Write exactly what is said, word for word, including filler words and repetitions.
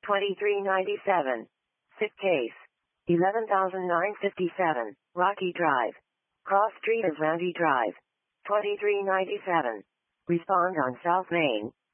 twenty-three ninety-seven. Sick case. eleven thousand nine hundred fifty-seven, Rocky Drive. Cross Street is Randy Drive. twenty-three ninety-seven. Respond on South Main.